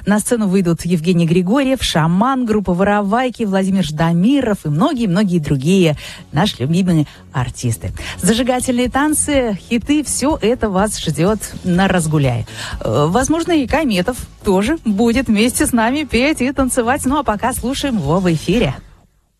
На сцену выйдут Евгений Григорьев, Шаман, группа «Воровайки», Владимир Ждамиров и многие-многие другие наши любимые артисты. Зажигательные танцы, хиты, все это вас ждет на «Разгуляй». Возможно, и Кометов тоже будет вместе с нами петь и танцевать. Ну а пока слушаем его в эфире.